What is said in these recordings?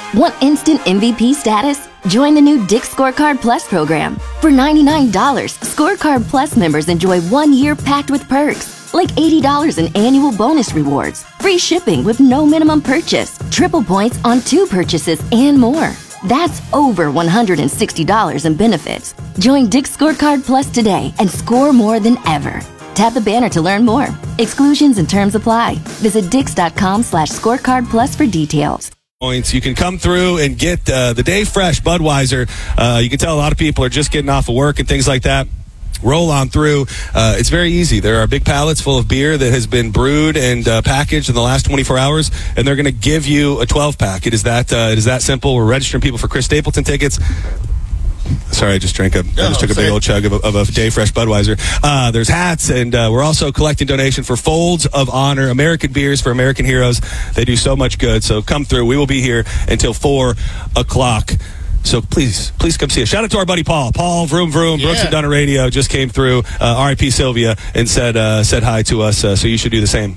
Want instant MVP status? Join the new Dick's Scorecard Plus program. For $99, Scorecard Plus members enjoy 1 year packed with perks, like $80 in annual bonus rewards, free shipping with no minimum purchase, triple points on 2 purchases, and more. That's over $160 in benefits. Join Dick's Scorecard Plus today and score more than ever. Tap the banner to learn more. Exclusions and terms apply. Visit dix.com/scorecard plus for details. You can come through and get the Day Fresh Budweiser. You can tell a lot of people are just getting off of work and things like that. Roll on through. It's very easy. There are big pallets full of beer that has been brewed and packaged in the last 24 hours, and they're going to give you a 12-pack. It is that simple. We're registering people for Chris Stapleton tickets. Sorry, I just took a big old chug of a Day Fresh Budweiser. There's hats, and we're also collecting donation for Folds of Honor, American Beers for American Heroes. They do so much good, so come through. We will be here until 4 o'clock. So please come see us. Shout out to our buddy Paul. Paul, vroom, vroom. Yeah. Brooks and Dunner Radio just came through. R.I.P. Sylvia, and said hi to us, so you should do the same.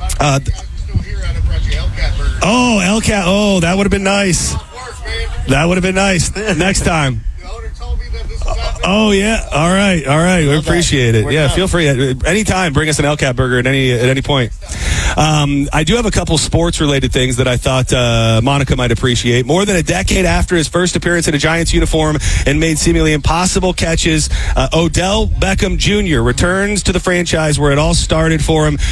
Oh, LCAT. Oh, that would have been nice. That would have been nice. Next time. Oh, yeah. All right. We appreciate it. Yeah, feel free. Anytime, bring us an LCAT burger at any point. I do have a couple sports-related things that I thought Monica might appreciate. More than a decade after his first appearance in a Giants uniform and made seemingly impossible catches, Odell Beckham Jr. returns to the franchise where it all started for him.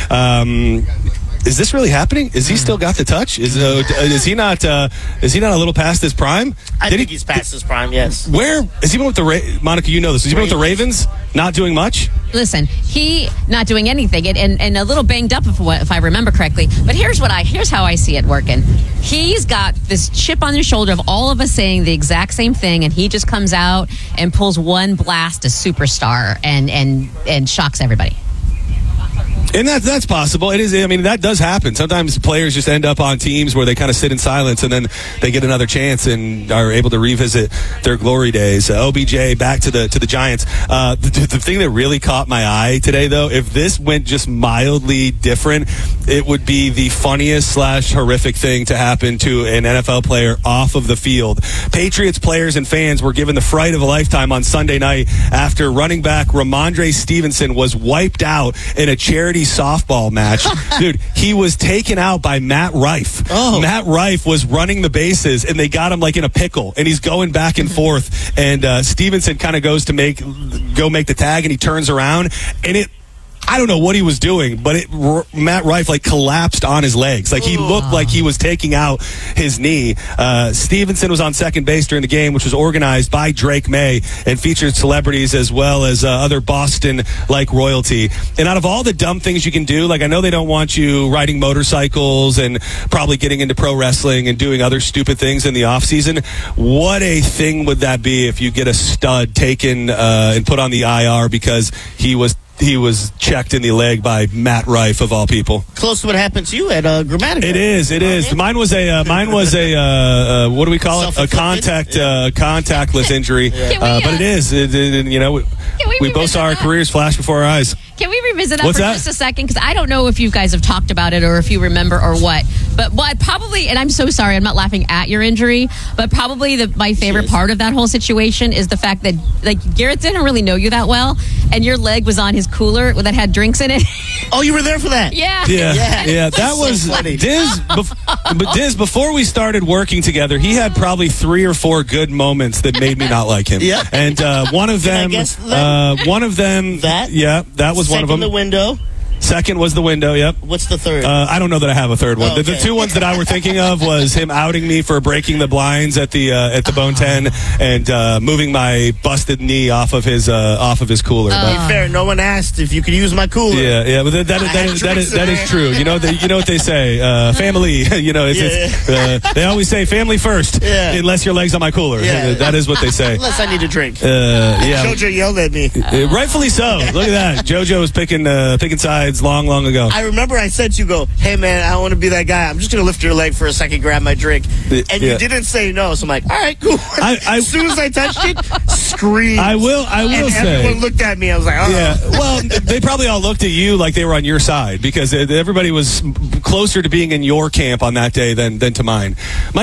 Is this really happening? Is he still got the touch? Is he not a little past his prime? I think he's past his prime, yes. Where is he been with the Monica? You know this. Has he been with the Ravens? Not doing much. Listen, he not doing anything, and a little banged up if I remember correctly. But here's how I see it working. He's got this chip on his shoulder of all of us saying the exact same thing, and he just comes out and pulls one blast, a superstar, and shocks everybody. And that's possible. It is. I mean, that does happen. Sometimes players just end up on teams where they kind of sit in silence, and then they get another chance and are able to revisit their glory days. OBJ back to the Giants. The thing that really caught my eye today, though, if this went just mildly different, it would be the funniest / horrific thing to happen to an NFL player off of the field. Patriots players and fans were given the fright of a lifetime on Sunday night after running back Ramondre Stevenson was wiped out in a charity softball match. Dude, he was taken out by Matt Rife. Oh. Matt Rife was running the bases, and they got him like in a pickle, and he's going back and forth, and Stevenson kind of goes to make the tag, and he turns around, and I don't know what he was doing, but Matt Rife collapsed on his legs. He looked like he was taking out his knee. Stevenson was on second base during the game, which was organized by Drake May and featured celebrities as well as other Boston-like royalty. And out of all the dumb things you can do, I know they don't want you riding motorcycles and probably getting into pro wrestling and doing other stupid things in the offseason. What a thing would that be if you get a stud taken and put on the IR because he was checked in the leg by Matt Rife of all people. Close to what happened to you at Grammatica. It is. Mine was a what do we call it? A contactless injury. But it is. We both saw our careers flash before our eyes. Can we revisit that just a second? Because I don't know if you guys have talked about it or if you remember or what. But what probably, and I'm so sorry, I'm not laughing at your injury, but probably my favorite part of that whole situation is the fact that Garrett didn't really know you that well, and your leg was on his cooler that had drinks in it. Oh, you were there for that? Yeah. That was Diz. But Diz, before we started working together, he had probably 3 or 4 good moments that made me not like him. Yeah. And one of them, that was one of them. The window. Second was the window, yep. What's the third? I don't know that I have a third one. Okay. The 2 ones that I were thinking of was him outing me for breaking the blinds at the Bone 10 and moving my busted knee off of his cooler. To be fair, no one asked if you could use my cooler. Yeah, but that is true. You know what they say, family. They always say family first, unless your leg's on my cooler. Yeah. That is what they say. Unless I need a drink. JoJo yelled at me. Rightfully so. Look at that. JoJo was picking sides long ago. I remember I said to you, go, hey man, I don't want to be that guy. I'm just going to lift your leg for a second, grab my drink. And you didn't say no. So I'm like, all right, cool. As soon as I touched it, screamed. I will say. Everyone looked at me. I was like, oh. Yeah. Well, they probably all looked at you like they were on your side because everybody was closer to being in your camp on that day than to mine.